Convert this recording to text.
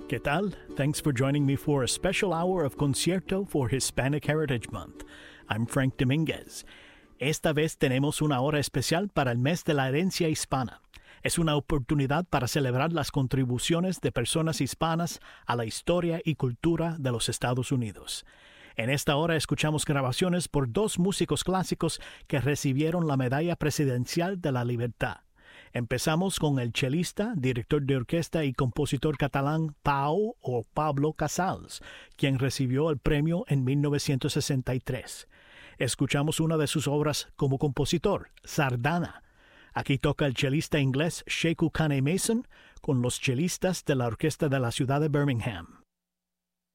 ¿Qué tal? Thanks for joining me for a special hour of concierto for Hispanic Heritage Month. I'm Frank Dominguez. Esta vez tenemos una hora especial para el mes de la herencia hispana. Es una oportunidad para celebrar las contribuciones de personas hispanas a la historia y cultura de los Estados Unidos. En esta hora escuchamos grabaciones por dos músicos clásicos que recibieron la Medalla Presidencial de la Libertad. Empezamos con el chelista, director de orquesta y compositor catalán Pau o Pablo Casals, quien recibió el premio en 1963. Escuchamos una de sus obras como compositor, Sardana. Aquí toca el chelista inglés Sheku Kane Mason con los chelistas de la orquesta de la ciudad de Birmingham.